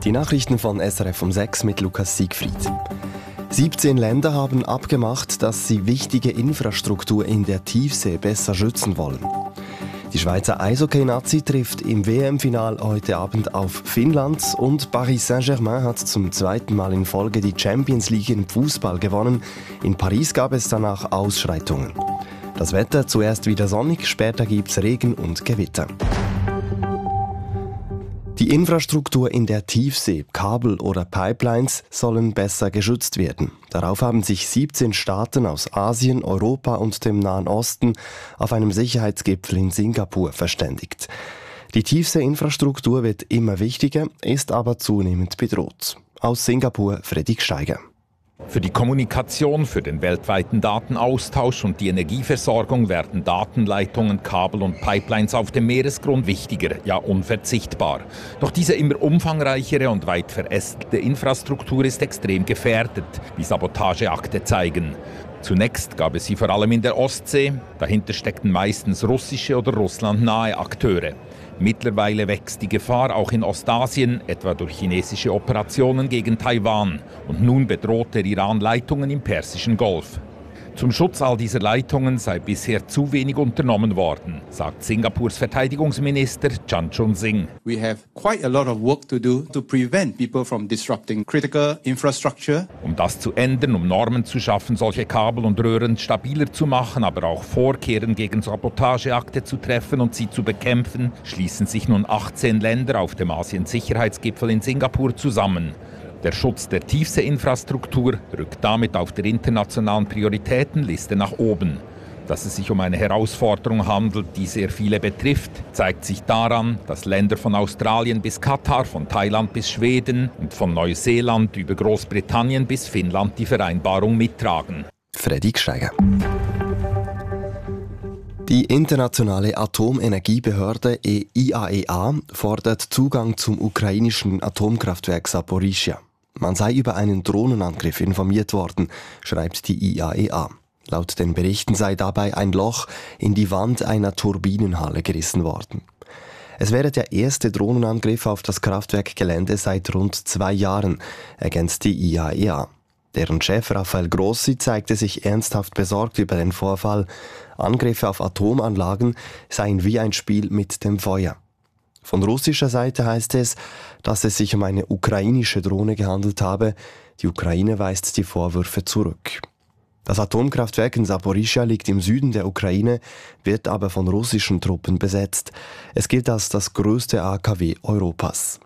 Die Nachrichten von SRF um 6 mit Lukas Siegfried. 17 Länder haben abgemacht, dass sie wichtige Infrastruktur in der Tiefsee besser schützen wollen. Die Schweizer Eishockey-Nazi trifft im WM-Final heute Abend auf Finnland und Paris Saint-Germain hat zum zweiten Mal in Folge die Champions League im Fußball gewonnen. In Paris gab es danach Ausschreitungen. Das Wetter zuerst wieder sonnig, später gibt's Regen und Gewitter. Die Infrastruktur in der Tiefsee, Kabel oder Pipelines sollen besser geschützt werden. Darauf haben sich 17 Staaten aus Asien, Europa und dem Nahen Osten auf einem Sicherheitsgipfel in Singapur verständigt. Die Tiefseeinfrastruktur wird immer wichtiger, ist aber zunehmend bedroht. Aus Singapur Freddy Steiger. Für die Kommunikation, für den weltweiten Datenaustausch und die Energieversorgung werden Datenleitungen, Kabel und Pipelines auf dem Meeresgrund wichtiger, ja unverzichtbar. Doch diese immer umfangreichere und weit verästelte Infrastruktur ist extrem gefährdet, wie Sabotageakte zeigen. Zunächst gab es sie vor allem in der Ostsee, dahinter steckten meistens russische oder russlandnahe Akteure. Mittlerweile wächst die Gefahr auch in Ostasien, etwa durch chinesische Operationen gegen Taiwan. Und nun bedroht der Iran Leitungen im Persischen Golf. Zum Schutz all dieser Leitungen sei bisher zu wenig unternommen worden, sagt Singapurs Verteidigungsminister Chan Chun-sing. We have quite a lot of work to do to prevent people from disrupting critical infrastructure. Um das zu ändern, um Normen zu schaffen, solche Kabel und Röhren stabiler zu machen, aber auch Vorkehren gegen Sabotageakte zu treffen und sie zu bekämpfen, schließen sich nun 18 Länder auf dem Asien-Sicherheitsgipfel in Singapur zusammen. Der Schutz der Tiefseeinfrastruktur rückt damit auf der internationalen Prioritätenliste nach oben. Dass es sich um eine Herausforderung handelt, die sehr viele betrifft, zeigt sich daran, dass Länder von Australien bis Katar, von Thailand bis Schweden und von Neuseeland über Großbritannien bis Finnland die Vereinbarung mittragen. Freddy Gsteiger. Die internationale Atomenergiebehörde IAEA fordert Zugang zum ukrainischen Atomkraftwerk Saporischschja. Man sei über einen Drohnenangriff informiert worden, schreibt die IAEA. Laut den Berichten sei dabei ein Loch in die Wand einer Turbinenhalle gerissen worden. Es wäre der erste Drohnenangriff auf das Kraftwerkgelände seit rund 2 Jahren, ergänzt die IAEA. Deren Chef Rafael Grossi zeigte sich ernsthaft besorgt über den Vorfall. Angriffe auf Atomanlagen seien wie ein Spiel mit dem Feuer. Von russischer Seite heißt es, dass es sich um eine ukrainische Drohne gehandelt habe. Die Ukraine weist die Vorwürfe zurück. Das Atomkraftwerk in Saporischschja liegt im Süden der Ukraine, wird aber von russischen Truppen besetzt. Es gilt als das größte AKW Europas.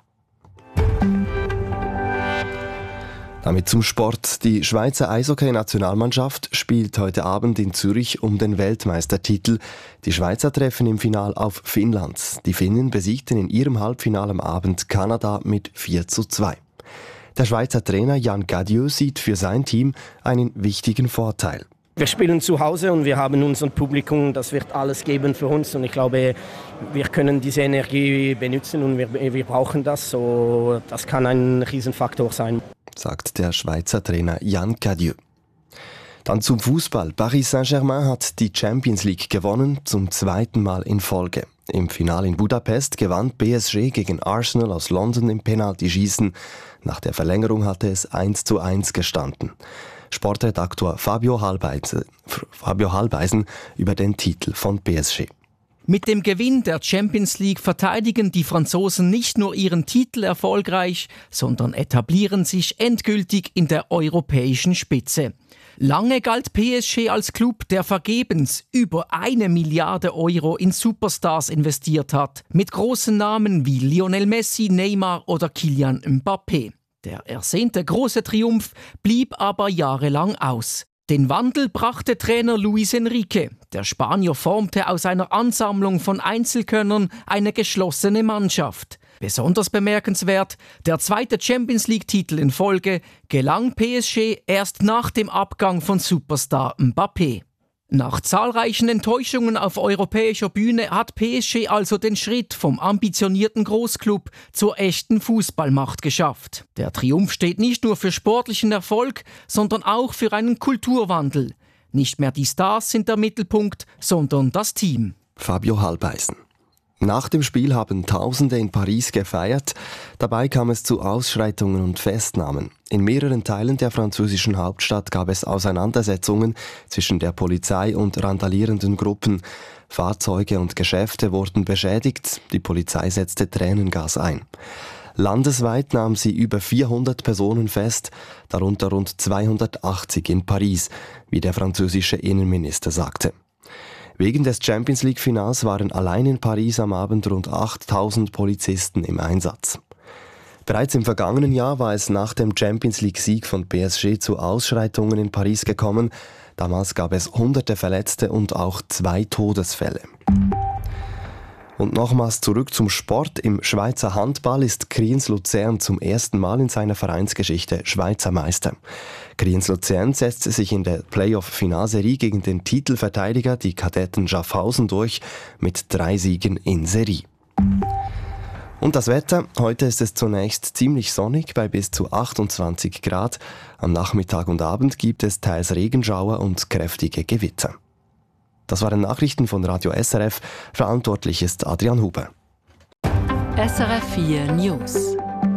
Damit zum Sport. Die Schweizer Eishockey-Nationalmannschaft spielt heute Abend in Zürich um den Weltmeistertitel. Die Schweizer treffen im Final auf Finnland. Die Finnen besiegten in ihrem Halbfinale am Abend Kanada mit 4:2. Der Schweizer Trainer Jan Cadieux sieht für sein Team einen wichtigen Vorteil. Wir spielen zu Hause und wir haben unser Publikum, das wird alles geben für uns. Und ich glaube, wir können diese Energie benutzen und wir brauchen das. So, das kann ein Riesenfaktor sein, sagt der Schweizer Trainer Jan Cadieux. Dann zum Fußball. Paris Saint-Germain hat die Champions League gewonnen, zum zweiten Mal in Folge. Im Finale in Budapest gewann PSG gegen Arsenal aus London im Penaltyschießen. Nach der Verlängerung hatte es 1:1 gestanden. Sportredaktor Fabio Halbeisen über den Titel von PSG. Mit dem Gewinn der Champions League verteidigen die Franzosen nicht nur ihren Titel erfolgreich, sondern etablieren sich endgültig in der europäischen Spitze. Lange galt PSG als Club, der vergebens über 1 Milliarde Euro in Superstars investiert hat, mit großen Namen wie Lionel Messi, Neymar oder Kylian Mbappé. Der ersehnte große Triumph blieb aber jahrelang aus. Den Wandel brachte Trainer Luis Enrique. Der Spanier formte aus einer Ansammlung von Einzelkönnern eine geschlossene Mannschaft. Besonders bemerkenswert, der zweite Champions-League-Titel in Folge gelang PSG erst nach dem Abgang von Superstar Mbappé. Nach zahlreichen Enttäuschungen auf europäischer Bühne hat PSG also den Schritt vom ambitionierten Großklub zur echten Fußballmacht geschafft. Der Triumph steht nicht nur für sportlichen Erfolg, sondern auch für einen Kulturwandel. Nicht mehr die Stars sind der Mittelpunkt, sondern das Team. Fabio Halbeisen. Nach dem Spiel haben Tausende in Paris gefeiert. Dabei kam es zu Ausschreitungen und Festnahmen. In mehreren Teilen der französischen Hauptstadt gab es Auseinandersetzungen zwischen der Polizei und randalierenden Gruppen. Fahrzeuge und Geschäfte wurden beschädigt. Die Polizei setzte Tränengas ein. Landesweit nahm sie über 400 Personen fest, darunter rund 280 in Paris, wie der französische Innenminister sagte. Wegen des Champions-League-Finals waren allein in Paris am Abend rund 8.000 Polizisten im Einsatz. Bereits im vergangenen Jahr war es nach dem Champions-League-Sieg von PSG zu Ausschreitungen in Paris gekommen. Damals gab es hunderte Verletzte und auch 2 Todesfälle. Und nochmals zurück zum Sport. Im Schweizer Handball ist Kriens Luzern zum ersten Mal in seiner Vereinsgeschichte Schweizer Meister. Kriens Luzern setzte sich in der Playoff-Finalserie gegen den Titelverteidiger, die Kadetten Schaffhausen, durch mit 3 Siegen in Serie. Und das Wetter. Heute ist es zunächst ziemlich sonnig bei bis zu 28 Grad. Am Nachmittag und Abend gibt es teils Regenschauer und kräftige Gewitter. Das waren Nachrichten von Radio SRF. Verantwortlich ist Adrian Huber. SRF 4 News.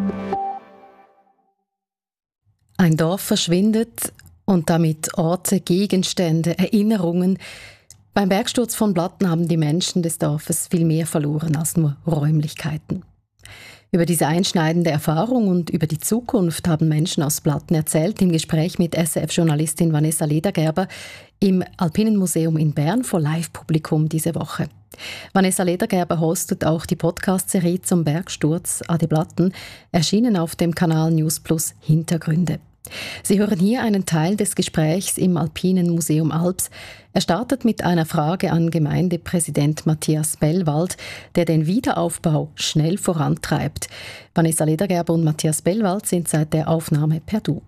Ein Dorf verschwindet und damit Orte, Gegenstände, Erinnerungen. Beim Bergsturz von Blatten haben die Menschen des Dorfes viel mehr verloren als nur Räumlichkeiten. Über diese einschneidende Erfahrung und über die Zukunft haben Menschen aus Blatten erzählt im Gespräch mit SRF-Journalistin Vanessa Ledergerber im Alpinen Museum in Bern vor Live-Publikum diese Woche. Vanessa Ledergerber hostet auch die Podcast-Serie zum Bergsturz Adi Blatten, erschienen auf dem Kanal News Plus Hintergründe. Sie hören hier einen Teil des Gesprächs im Alpinen Museum Alps. Er startet mit einer Frage an Gemeindepräsident Matthias Bellwald, der den Wiederaufbau schnell vorantreibt. Vanessa Ledergerber und Matthias Bellwald sind seit der Aufnahme per Du.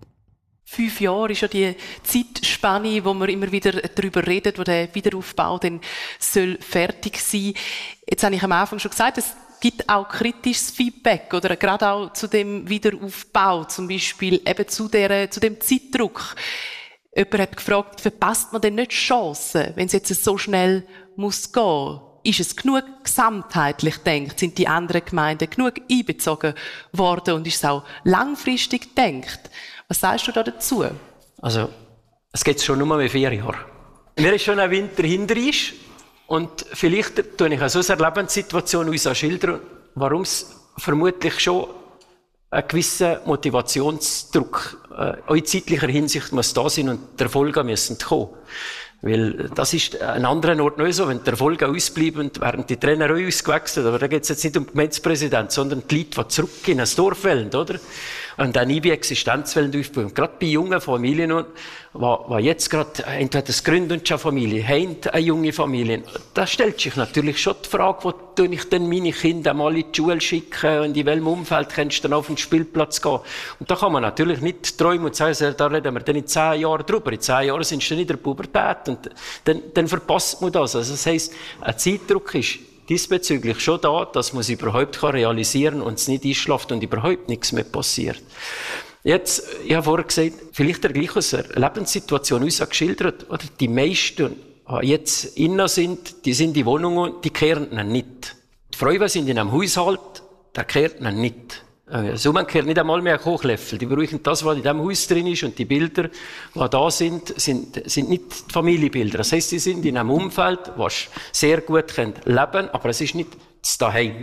5 Jahre ist ja die Zeitspanne, wo man immer wieder darüber redet, wo der Wiederaufbau dann soll fertig sein. Jetzt habe ich am Anfang schon gesagt, es gibt auch kritisches Feedback oder gerade auch zu dem Wiederaufbau, zum Beispiel eben zu dem Zeitdruck. Jemand hat gefragt, verpasst man denn nicht Chancen, wenn es jetzt so schnell muss gehen? Ist es genug gesamtheitlich gedacht? Sind die anderen Gemeinden genug einbezogen worden und ist es auch langfristig gedacht? Was sagst du da dazu? Also, es geht schon nur mehr 4 Jahre. Mir ist schon ein Winter hinter uns. Und vielleicht tue ich so eine Lebenssituation uns schildern, warum es vermutlich schon einen gewissen Motivationsdruck auch in zeitlicher Hinsicht muss da sein und die Erfolge müssen kommen. Weil das ist an anderen Orten nicht so, wenn die Erfolge ausbleiben, werden die Trainer auch ausgewechselt. Aber da geht es jetzt nicht um den Gemeindepräsidenten, sondern die Leute, die zurück in ein Dorf wollen, oder? Und dann nie wie Existenz wollen aufbauen. Gerade bei jungen Familien, die jetzt gerade entweder gründen eine Familie, haben eine junge Familie, da stellt sich natürlich schon die Frage, wo tue ich denn meine Kinder mal in die Schule schicken und in welchem Umfeld kannst du dann auf den Spielplatz gehen? Und da kann man natürlich nicht träumen und sagen, da reden wir dann in 10 Jahren drüber. In 10 Jahren sind sie dann in der Pubertät und dann verpasst man das. Also das heisst, ein Zeitdruck ist diesbezüglich schon da, dass man es überhaupt realisieren kann und es nicht einschläft und überhaupt nichts mehr passiert. Jetzt, ich habe vorher gesagt, vielleicht der gleich aus einer Lebenssituation uns auch geschildert, oder? Die meisten, die jetzt innen sind, die sind in Wohnungen, die kehren ihnen nicht. Die Frauen sind in einem Haushalt, der kehrt ihnen nicht. Also man kehrt nicht einmal mehr einen Kochlöffel. Die brauchen das, was in diesem Haus drin ist, und die Bilder, die da sind nicht die Familienbilder. Das heisst, sie sind in einem Umfeld, das sehr gut leben können, aber es ist nicht das Daheim.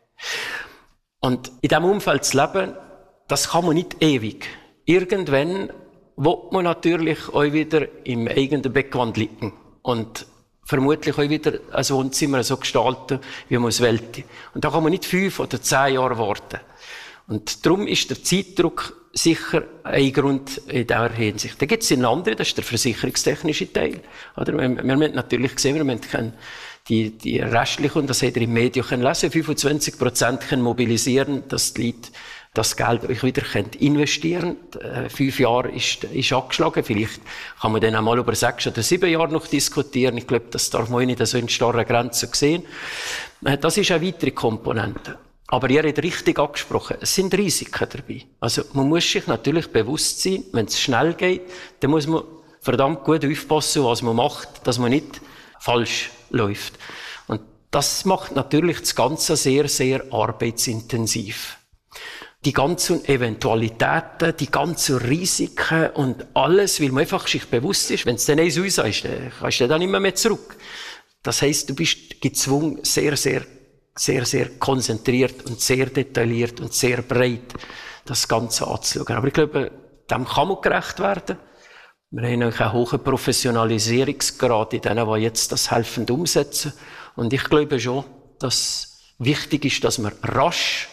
Und in diesem Umfeld zu leben, das kann man nicht ewig. Irgendwann will man natürlich auch wieder im eigenen Beckwand liegen. Und vermutlich auch wieder ein Wohnzimmer so gestalten, wie man es wollte. Und da kann man nicht 5 oder 10 Jahre warten. Und darum ist der Zeitdruck sicher ein Grund in dieser Hinsicht. Da gibt es einen anderen, das ist der versicherungstechnische Teil. Oder? Wir haben natürlich gesehen, wir können die restlichen, und das habt ihr im Medium lesen, 25% mobilisieren, dass die Leute das Geld euch wieder investieren können. 5 Jahre ist angeschlagen. Vielleicht kann man dann einmal über 6 oder 7 Jahre noch diskutieren. Ich glaube, das darf man nicht so in starren Grenzen sehen. Das ist eine weitere Komponente. Aber ihr habt richtig angesprochen, es sind Risiken dabei. Also man muss sich natürlich bewusst sein, wenn es schnell geht, dann muss man verdammt gut aufpassen, was man macht, dass man nicht falsch läuft. Und das macht natürlich das Ganze sehr, sehr arbeitsintensiv. Die ganzen Eventualitäten, die ganzen Risiken und alles, weil man einfach sich bewusst ist, wenn es dann eins ist, dann kannst du dann nicht mehr zurück. Das heisst, du bist gezwungen, sehr, sehr, sehr, sehr konzentriert und sehr detailliert und sehr breit das Ganze anzuschauen. Aber ich glaube, dem kann man gerecht werden. Wir haben einen hohen Professionalisierungsgrad in denen, die jetzt das helfen umsetzen. Und ich glaube schon, dass wichtig ist, dass wir rasch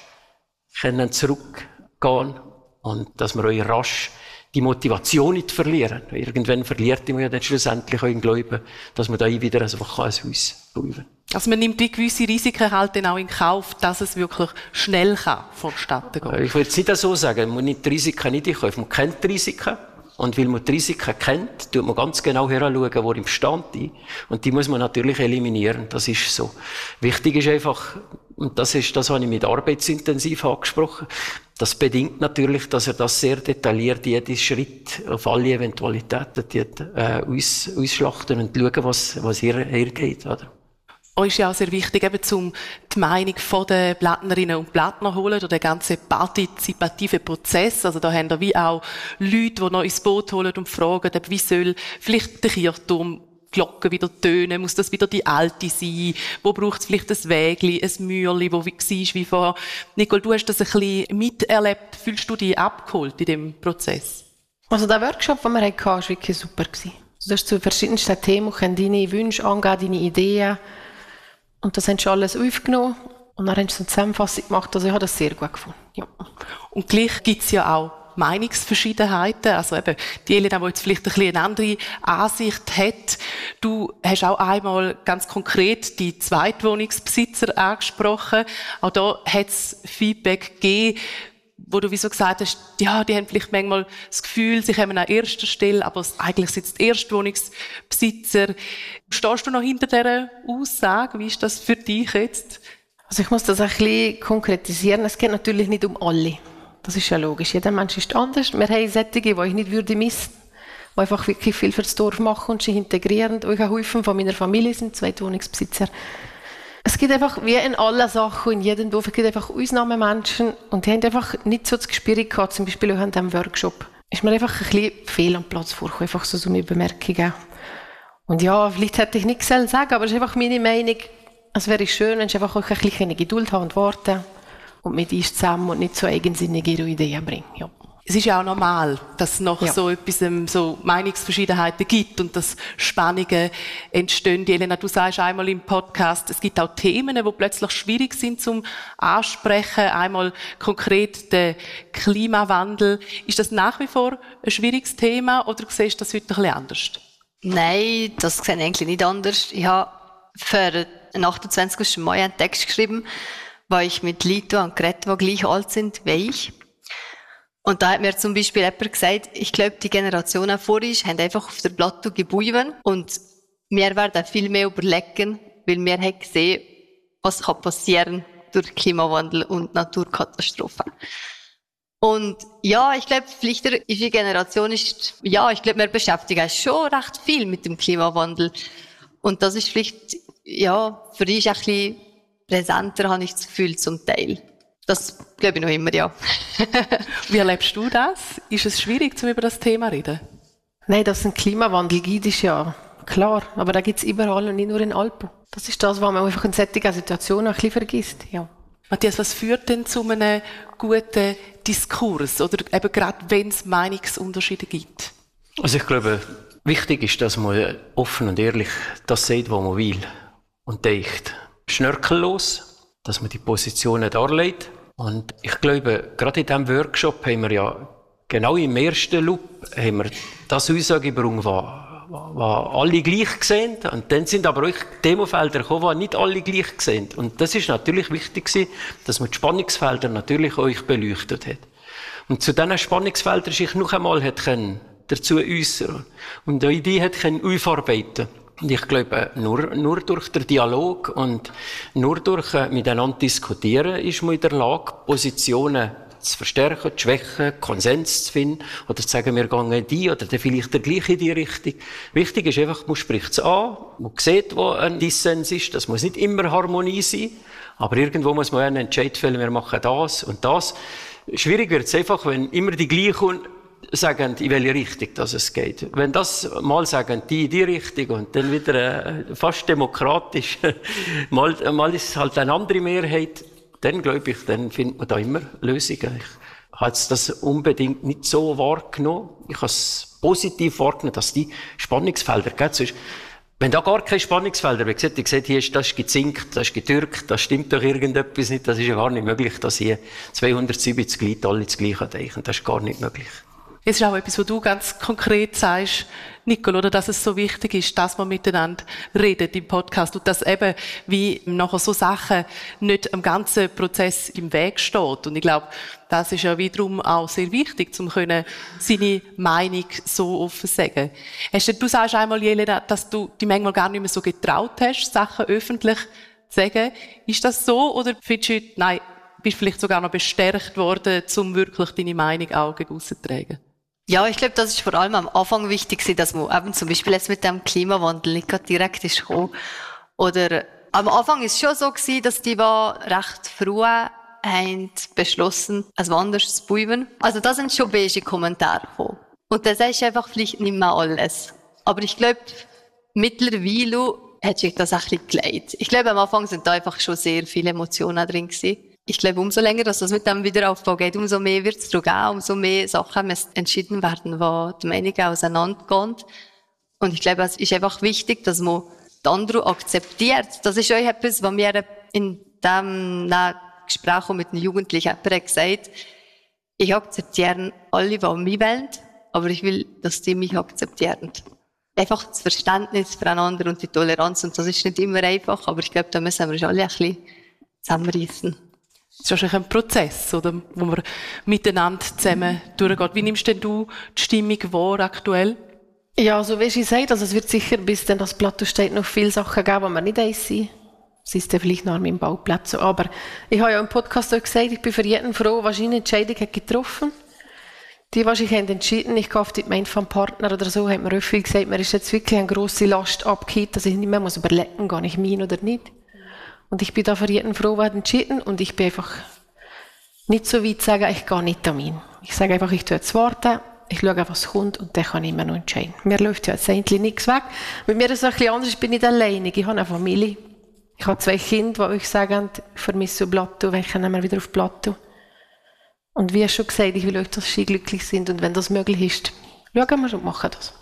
zurückgehen und dass wir euch rasch die Motivation nicht verlieren. Irgendwann verliert man ja dann schlussendlich euren Glauben, dass man da wieder einfach ein Haus bauen kann. Also man nimmt die gewisse Risiken halt dann auch in Kauf, dass es wirklich schnell vonstatten gehen. Ich würde es nicht so sagen, man nimmt die Risiken nicht in Kauf. Man kennt die Risiken. Und weil man die Risiken kennt, tut man ganz genau heranschauen, wo im Stand ist. Und die muss man natürlich eliminieren. Das ist so. Wichtig ist einfach, und das habe ich mit arbeitsintensiv angesprochen, das bedingt natürlich, dass er das sehr detailliert, jeden Schritt auf alle Eventualitäten ausschlachten und schauen, was hier hergeht, oder? Euch ist ja auch sehr wichtig, eben die Meinung der Plattnerinnen und Plattner holen, oder den ganzen partizipativen Prozess. Also da haben wir wie auch Leute, die noch ins Boot holen und fragen, wie soll vielleicht der Kirchturm Glocken wieder tönen, muss das wieder die alte sein, wo braucht es vielleicht ein Wägli, ein Mührli, wo war wie vorher. Nicole, du hast das ein bisschen miterlebt, fühlst du dich abgeholt in dem Prozess? Also der Workshop, den wir hatten, war wirklich super. Du hast zu verschiedensten Themen deine Wünsche angeben, deine Ideen. Und das haben sie alles aufgenommen und dann haben sie eine Zusammenfassung gemacht. Also ich habe das sehr gut gefunden. Ja. Und gleich gibt es ja auch Meinungsverschiedenheiten. Also eben, die Elena, die jetzt vielleicht ein bisschen eine andere Ansicht hat. Du hast auch einmal ganz konkret die Zweitwohnungsbesitzer angesprochen. Auch da hat es Feedback gegeben, wo du wieso gesagt hast, ja, die haben vielleicht manchmal das Gefühl, sie kommen an erster Stelle, aber eigentlich sind es die Erstwohnungsbesitzer. Stehst du noch hinter dieser Aussage? Wie ist das für dich jetzt? Also ich muss das ein bisschen konkretisieren. Es geht natürlich nicht um alle. Das ist ja logisch. Jeder Mensch ist anders. Wir haben solche, die ich nicht missen würde, die einfach wirklich viel für das Dorf machen und sich integrieren. Ich habe Haufen von meiner Familie sind Zweitwohnungsbesitzer. Es gibt einfach, wie in allen Sachen, in jedem Dorf, es gibt einfach Ausnahmemenschen und die haben einfach nicht so das Gespür gehabt, zum Beispiel auch an diesem Workshop. Ist mir einfach ein bisschen fehl am Platz vorgekommen, einfach so eine Bemerkung. Und ja, vielleicht hätte ich nichts sagen sollen, aber es ist einfach meine Meinung, es wäre schön, wenn ich einfach auch ein bisschen Geduld habe und warten und mit uns zusammen und nicht so eigensinnige Ideen bringen. Ja. Es ist ja auch normal, dass es nach so etwas so Meinungsverschiedenheiten gibt und dass Spannungen entstehen. Elena, du sagst einmal im Podcast, es gibt auch Themen, die plötzlich schwierig sind zum Ansprechen. Einmal konkret der Klimawandel. Ist das nach wie vor ein schwieriges Thema oder siehst du das heute ein bisschen anders? Nein, das sehe ich eigentlich nicht anders. Ich habe für den 28. Mai einen Text geschrieben, wo ich mit Leuten geredet habe, die gleich alt sind wie ich. Und da hat mir zum Beispiel jemand gesagt, ich glaube, die Generationen vor uns haben einfach auf der Platte geblieben und wir werden viel mehr überlegen, weil wir haben gesehen, was kann passieren durch Klimawandel und Naturkatastrophen. Und ja, ich glaube, vielleicht unsere Generation ist, ja, ich glaube, wir beschäftigen uns schon recht viel mit dem Klimawandel. Und das ist vielleicht, ja, für uns ein bisschen präsenter, habe ich das Gefühl, zum Teil. Das glaube ich noch immer, ja. Wie erlebst du das? Ist es schwierig, über das Thema zu reden? Nein, dass es einen Klimawandel gibt, ist ja klar. Aber da gibt es überall und nicht nur in Alpen. Das ist das, was man einfach in solchen Situationen ein bisschen vergisst. Ja. Matthias, was führt denn zu einem guten Diskurs? Oder eben gerade, wenn es Meinungsunterschiede gibt? Also ich glaube, wichtig ist, dass man offen und ehrlich das sagt, was man will. Und denkt schnörkellos, dass man die Positionen darlegt. Und ich glaube, gerade in diesem Workshop haben wir ja genau im ersten Loop haben wir das Aussage gebracht, was alle gleich sehen. Und dann sind aber auch Themenfelder gekommen, die nicht alle gleich sehen. Und das ist natürlich wichtig gewesen, dass man die Spannungsfelder natürlich euch beleuchtet hat. Und zu diesen Spannungsfeldern sich noch einmal dazu äußern und eine Idee aufarbeiten. Und ich glaube, nur durch den Dialog und nur durch miteinander diskutieren ist man in der Lage, Positionen zu verstärken, zu schwächen, Konsens zu finden, oder zu sagen, wir gehen in die, oder dann vielleicht der gleiche in die Richtung. Wichtig ist einfach, man spricht es an, man sieht, wo ein Dissens ist, das muss nicht immer Harmonie sein, aber irgendwo muss man einen Entscheid fällen, wir machen das und das. Schwierig wird es einfach, wenn immer die gleichen sagen, in welche Richtung das es geht. Wenn das mal sagen, die in die Richtung und dann wieder fast demokratisch, mal ist es halt eine andere Mehrheit, dann glaube ich, dann findet man da immer Lösungen. Ich habe das unbedingt nicht so wahrgenommen. Ich habe es positiv wahrgenommen, dass die Spannungsfelder gibt. Wenn da gar keine Spannungsfelder, wie gesagt, hier ist das gezinkt, das ist getürkt, das stimmt doch irgendetwas nicht, das ist ja gar nicht möglich, dass hier 270 Leute alle das Gleiche denken. Das ist gar nicht möglich. Es ist auch etwas, was du ganz konkret sagst, Nicole, oder, dass es so wichtig ist, dass man miteinander redet im Podcast und dass eben wie nachher so Sachen nicht am ganzen Prozess im Weg steht. Und ich glaube, das ist ja wiederum auch sehr wichtig, um seine Meinung so offen zu sagen. Du sagst einmal, Jelena, dass du dich manchmal gar nicht mehr so getraut hast, Sachen öffentlich zu sagen. Ist das so, oder findest du, nein, bist vielleicht sogar noch bestärkt worden, um wirklich deine Meinung auch gegen aussen zu tragen? Ja, ich glaube, das ist vor allem am Anfang wichtig, dass man eben zum Beispiel jetzt mit dem Klimawandel nicht gerade direkt ist gekommen. Oder am Anfang ist es schon so gewesen, dass die recht früh haben beschlossen, ein Wanderes zu bleiben. Also da sind schon beige Kommentare gekommen. Und das ist einfach vielleicht nicht mehr alles. Aber ich glaube, mittlerweile hat sich das ein bisschen geleitet. Ich glaube, am Anfang sind da einfach schon sehr viele Emotionen drin gewesen. Ich glaube, umso länger, dass das mit dem Wiederaufbau geht, umso mehr wird es darum gehen, umso mehr Sachen müssen entschieden werden, wo die Meinungen auseinandergehen. Und ich glaube, es ist einfach wichtig, dass man die anderen akzeptiert. Das ist auch etwas, was mir in dem Gespräch mit den Jugendlichen gesagt hat. Ich akzeptiere alle, die mich wollen, aber ich will, dass die mich akzeptieren. Einfach das Verständnis füreinander und die Toleranz. Und das ist nicht immer einfach, aber ich glaube, da müssen wir uns alle ein bisschen zusammenreissen. Das ist wahrscheinlich ein Prozess, oder, wo man miteinander zusammen durchgeht. Wie nimmst denn du die Stimmung wahr aktuell? Ja, so wie ich sage, also es wird sicher, bis dann das Plateau steht, noch viele Sachen geben, die wir nicht eins sind. Es ist dann vielleicht noch an meinem Bauplatz so. Aber ich habe ja im Podcast auch gesagt, ich bin für jeden froh, was eine Entscheidung hat getroffen. Die wahrscheinlich haben entschieden, ich gehe auf die Gemeinde vom Partner oder so, hat mir auch viel gesagt, mir ist jetzt wirklich eine grosse Last abgehängt, dass ich nicht mehr überlegen muss, gehe ich mein oder nicht. Und ich bin da für jeden froh, wer entschieden. Und ich bin einfach nicht so weit zu sagen, ich gehe nicht an mich. Ich sage einfach, ich tue jetzt warten, ich schaue, was kommt und dann kann ich immer noch entscheiden. Mir läuft ja jetzt eigentlich nichts weg. Mit mir ist es ein bisschen anders, ich bin nicht alleinig. Ich habe eine Familie. Ich habe 2 Kinder, die euch sagen, ich vermisse Plateau, wenn ich wieder auf Plateau. Und wie schon gesagt, ich will euch, dass sie glücklich sind. Und wenn das möglich ist, schauen wir und machen das.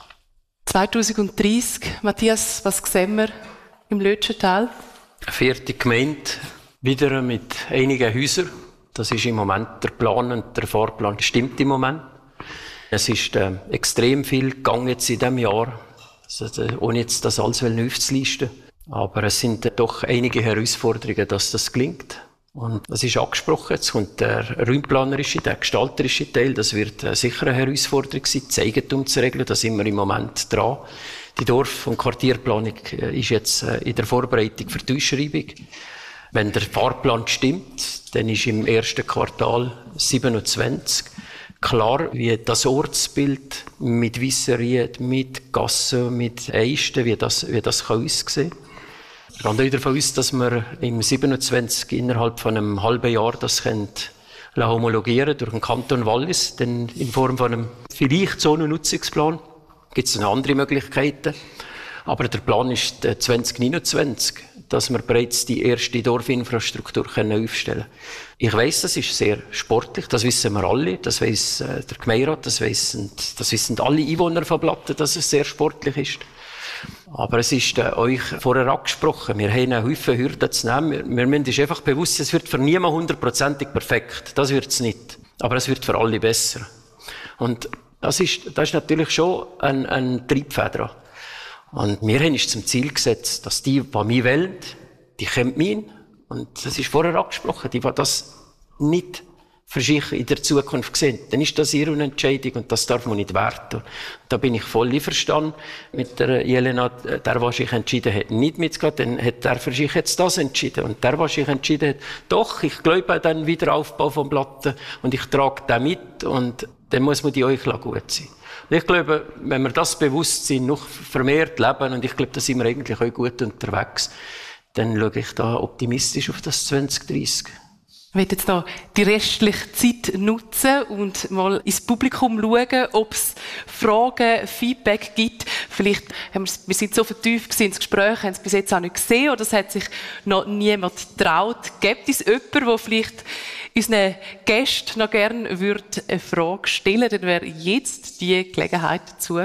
2030, Matthias, was sehen wir im Lötschental? Eine 4. Gemeinde, wieder mit einigen Häusern. Das ist im Moment der Plan und der Fahrplan stimmt im Moment. Es ist extrem viel gegangen jetzt in diesem Jahr, also, ohne jetzt das alles aufzulisten. Aber es sind doch einige Herausforderungen, dass das gelingt. Und das ist angesprochen, jetzt kommt der räumplanerische, der gestalterische Teil, das wird sicher eine Herausforderung sein, das Eigentum zu regeln, da sind wir im Moment dran. Die Dorf- und Quartierplanung ist jetzt in der Vorbereitung für die Ausschreibung. Wenn der Fahrplan stimmt, dann ist im ersten Quartal 27 klar, wie das Ortsbild mit Wisserien, mit Gassen, mit Eisten, wie das kann aussehen. Wir gehen davon aus, dass wir im 27 innerhalb von einem halben Jahr das homologieren durch den Kanton Wallis, dann in Form von einem vielleicht Zonennutzungsplan. Gibt es noch andere Möglichkeiten. Aber der Plan ist 2029, dass wir bereits die erste Dorfinfrastruktur aufstellen können. Ich weiss, das ist sehr sportlich, das wissen wir alle, das weiss der Gemeinderat, das wissen alle Einwohner von Blatten, dass es sehr sportlich ist. Aber es ist euch vorher angesprochen, wir haben einen Haufen Hürden zu nehmen. Wir müssen uns einfach bewusst sein, es wird für niemanden 100% perfekt, das wird es nicht. Aber es wird für alle besser. Und das ist natürlich schon ein Triebfeder. Und wir haben uns zum Ziel gesetzt, dass die mich wählen, die kommen mich. Und das ist vorher angesprochen, die das nicht für sich in der Zukunft sehen, dann ist das ihre Entscheidung und das darf man nicht werten. Da bin ich voll einverstanden mit der Jelena, der sich entschieden hat, nicht mitzugehen, dann hat er für sich jetzt das entschieden. Und der sich entschieden hat, doch, ich glaube an den Wiederaufbau von Platten und ich trage den mit und dann muss man die euch gut sein. Und ich glaube, wenn wir das Bewusstsein noch vermehrt leben, und ich glaube, da sind wir eigentlich auch gut unterwegs, dann schaue ich da optimistisch auf das 2030. Ich werde jetzt noch die restliche Zeit nutzen und mal ins Publikum schauen, ob es Fragen, Feedback gibt. Vielleicht wir sind so vertieft ins Gespräch, haben es bis jetzt auch nicht gesehen oder es hat sich noch niemand getraut. Gibt es jemanden, der vielleicht unseren Gästen noch gerne eine Frage stellen würde, dann wäre jetzt die Gelegenheit dazu.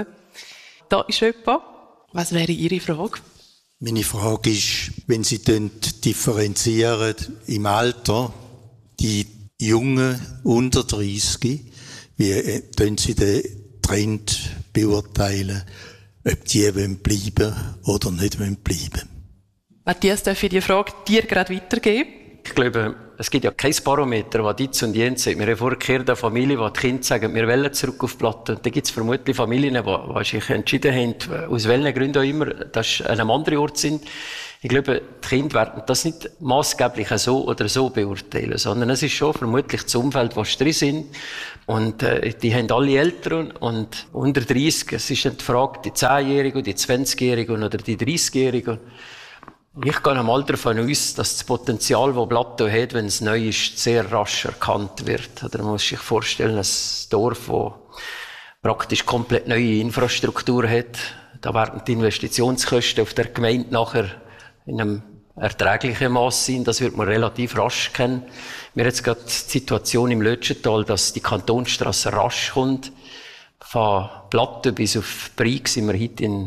Da ist jemand. Was wäre Ihre Frage? Meine Frage ist, wenn Sie differenzieren im Alter, die Jungen unter 30, wie tun Sie den Trend beurteilen, ob die bleiben oder nicht bleiben wollen? Matthias, darf ich die Frage dir gerade weitergeben? Ich glaube, es gibt ja kein Barometer, das dies und jenes sagt. Wir haben vorher eine Familie, wo die Kinder sagen, wir wollen zurück auf die Platte. Und dann gibt es vermutlich Familien, die sich entschieden haben, aus welchen Gründen auch immer, dass sie an einem anderen Ort sind. Ich glaube, die Kinder werden das nicht maßgeblich so oder so beurteilen, sondern es ist schon vermutlich das Umfeld, wo sie drin sind. Und die haben alle Eltern und unter 30. Es ist nicht die Frage, die 10-Jährigen, die 20-Jährigen oder die 30-Jährigen. Ich gehe einmal davon aus, dass das Potenzial, das Plateau hat, wenn es neu ist, sehr rasch erkannt wird. Oder man muss sich vorstellen, ein Dorf, das praktisch komplett neue Infrastruktur hat, da werden die Investitionskosten auf der Gemeinde nachher in einem erträglichen Maß sein. Das wird man relativ rasch kennen. Wir haben jetzt gerade die Situation im Lötschental, dass die Kantonsstrasse rasch kommt. Von Plateau bis auf Brieg sind wir heute in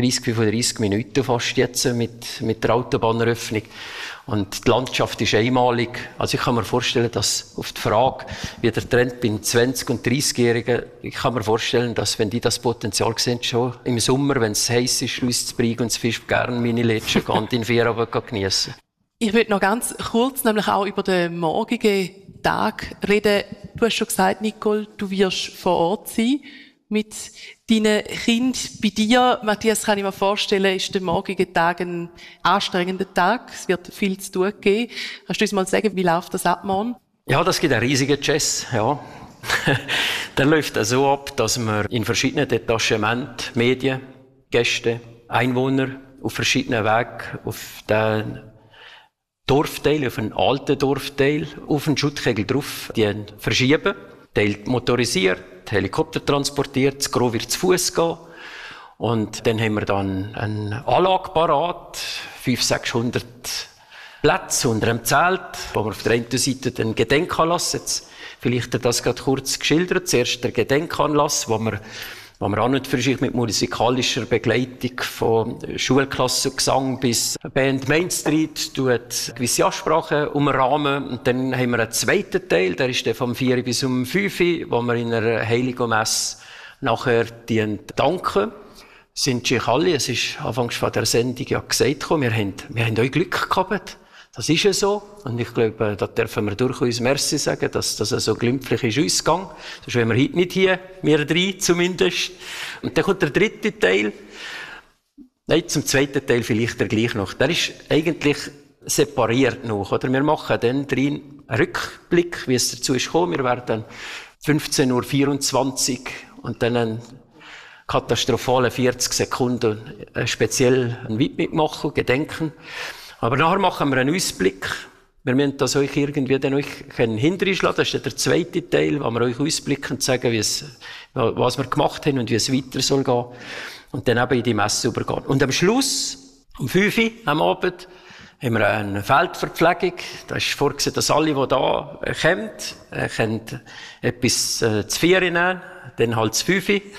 35 Minuten fast jetzt mit der Autobahneröffnung. Und die Landschaft ist einmalig. Also ich kann mir vorstellen, dass auf die Frage, wie der Trend bei 20- und 30-Jährigen, ich kann mir vorstellen, dass wenn die das Potenzial sehen, schon im Sommer, wenn es heiß ist, Schluss zu Brieg und zu Fisch, gerne meine Lätschen und in Feierabend geniessen. Ich würde noch ganz kurz nämlich auch über den morgigen Tag reden. Du hast schon gesagt, Nicole, du wirst vor Ort sein mit deinen Kindern. Bei dir, Matthias, kann ich mir vorstellen, ist der morgige Tag ein anstrengender Tag. Es wird viel zu tun geben. Kannst du uns mal sagen, wie läuft das ab morgen? Ja, das gibt einen riesigen Jazz, ja. Der läuft so ab, dass wir in verschiedenen Detachements Medien, Gäste, Einwohner auf verschiedenen Wegen auf den Dorfteil, auf einen alten Dorfteil, auf einen Schuttkegel drauf, die verschieben, Teil motorisiert, Helikopter transportiert, das Gros wird zu Fuß gehen. Und dann haben wir dann eine Anlage parat, 500-600 Plätze unter einem Zelt, wo wir auf der einen Seite den Gedenkanlass, jetzt vielleicht das gerade kurz geschildert, zuerst der Gedenkanlass, wo wir an und für sich mit musikalischer Begleitung von Schulklasse und Gesang bis Band Main Street tut gewisse Ansprachen umrahmen. Und dann haben wir einen zweiten Teil, der ist der vom 4 bis um 5, wo wir in einer Heiligen Messe nachher danken. Sind sich alle, es ist anfangs von der Sendung ja gesagt worden, wir haben euch Glück gehabt. Das ist ja so. Und ich glaube, da dürfen wir durchaus Merci sagen, dass das so glimpflich ist ausgegangen. Sonst wären wir heute nicht hier, wir drei zumindest. Und dann kommt der dritte Teil. Nein, zum zweiten Teil vielleicht der gleich noch. Der ist eigentlich separiert noch, oder? Wir machen dann drin einen Rückblick, wie es dazu ist gekommen. Wir werden 15:24 Uhr und dann einen katastrophalen 40 Sekunden speziell ein Widmung machen, gedenken. Aber nachher machen wir einen Ausblick. Wir müssen das euch irgendwie dann euch hinterschlagen. Das ist der zweite Teil, wo wir euch ausblicken und sagen, was wir gemacht haben und wie es weiter soll gehen. Und dann eben in die Messe übergehen. Und am Schluss, um 5 Uhr am Abend, haben wir eine Feldverpflegung. Da ist vorgesehen, dass alle, die da kommen, können etwas zu 4 Uhr nehmen, dann halt zu 5 Uhr.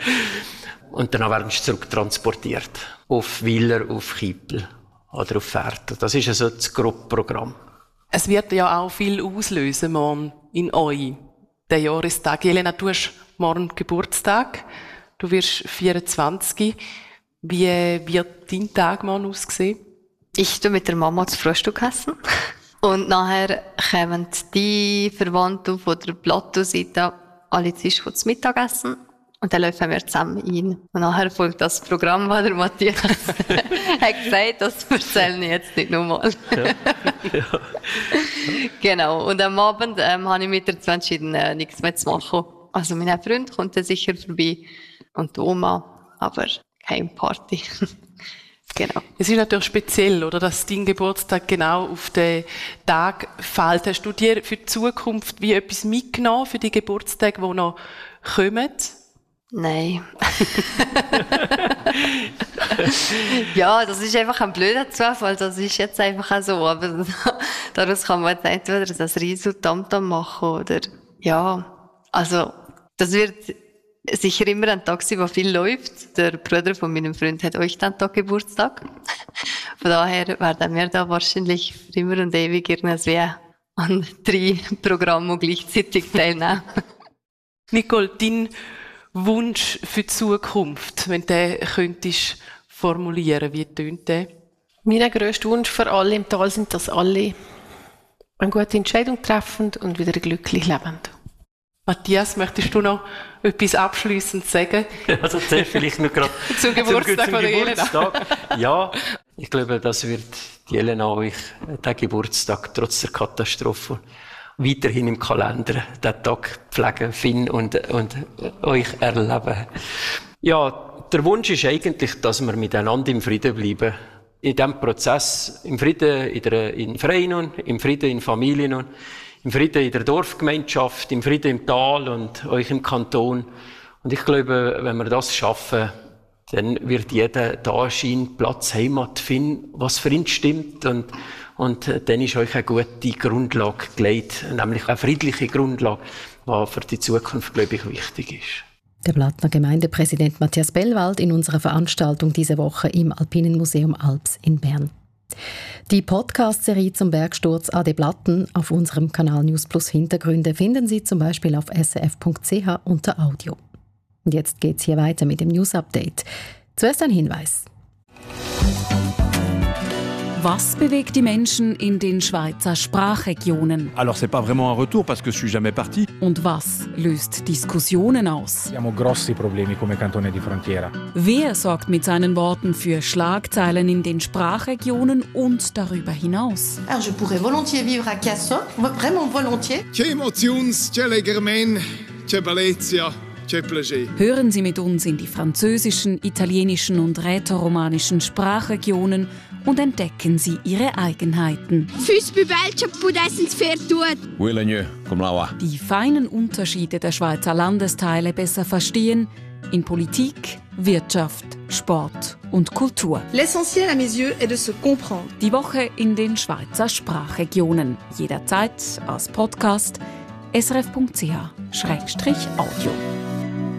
Und dann werden sie zurücktransportiert. Auf Wieler, auf Kiepel. Oder auf Pferde. Das ist also das Grundprogramm. Es wird ja auch viel auslösen morgen in euch, den Jahrestag. Jelena, du hast morgen Geburtstag. Du wirst 24. Wie wird dein Tag morgen aussehen? Ich tu mit der Mama zu Frühstück essen. Und nachher kommen die Verwandten von der Plateau-Seite alle zuerst zum Mittagessen. Und dann laufen wir zusammen ein. Und nachher folgt das Programm, das der Matthias hat gesagt, das erzähle ich jetzt nicht nochmal. Ja. Genau. Und am Abend habe ich mich dazu entschieden, nichts mehr zu machen. Also mein Freund kommt dann sicher vorbei und die Oma, aber keine Party. Genau. Es ist natürlich speziell, oder, dass dein Geburtstag genau auf den Tag fällt. Hast du dir für die Zukunft wie etwas mitgenommen für die Geburtstage, die noch kommen? Nein. Ja, das ist einfach ein blöder Zufall. Das ist jetzt einfach auch so. Aber daraus kann man jetzt entweder das riesen Tamtam machen oder, ja. Also, das wird sicher immer ein Tag sein, wo viel läuft. Der Bruder von meinem Freund hat euch dann Tag Geburtstag. Von daher werden wir da wahrscheinlich für immer und ewig irgendwie an 3 Programmen gleichzeitig teilnehmen. Nicole, dein Wunsch für die Zukunft, wenn du den könntest formulieren, wie tönt der? Mein grösster Wunsch für alle im Tal sind, dass alle eine gute Entscheidung treffen und wieder glücklich leben. Matthias, möchtest du noch etwas abschliessend sagen? Also zuerst vielleicht noch gerade zum Geburtstag von der Jelena. Ja, ich glaube, das wird die Jelena euch den Geburtstag trotz der Katastrophe weiterhin im Kalender den Tag pflegen, finden und euch erleben. Ja, der Wunsch ist eigentlich, dass wir miteinander im Frieden bleiben. In diesem Prozess, im Frieden in Vereinen, im Frieden in Familien, im Frieden in der Dorfgemeinschaft, im Frieden im Tal und euch im Kanton. Und ich glaube, wenn wir das schaffen, dann wird jeder da scheinen Platz, Heimat finden, was für ihn stimmt. Und dann ist euch eine gute Grundlage gelegt, nämlich eine friedliche Grundlage, die für die Zukunft, glaube ich, wichtig ist. Der Blattner Gemeindepräsident Matthias Bellwald in unserer Veranstaltung diese Woche im Alpinen Museum Alps in Bern. Die Podcast-Serie zum Bergsturz AD Blatten auf unserem Kanal News Plus Hintergründe finden Sie zum Beispiel auf srf.ch unter Audio. Und jetzt geht's hier weiter mit dem News-Update. Zuerst ein Hinweis. Was bewegt die Menschen in den Schweizer Sprachregionen? Alors c'est pas vraiment un retour parce que je suis jamais parti. Und was löst Diskussionen aus? Abbiamo grossi problemi come cantone di frontiera. Wer sorgt mit seinen Worten für Schlagzeilen in den Sprachregionen und darüber hinaus? Alors je pourrais volontiers vivre à Casson, vraiment volontiers. C'è emozions, c'è legermen, c'è bellezza. Hören Sie mit uns in die französischen, italienischen und rätoromanischen Sprachregionen und entdecken Sie ihre Eigenheiten. Die feinen Unterschiede der Schweizer Landesteile besser verstehen in Politik, Wirtschaft, Sport und Kultur. L'essentiel à mes yeux est de se comprendre. Die Woche in den Schweizer Sprachregionen. Jederzeit als Podcast srf.ch/audio.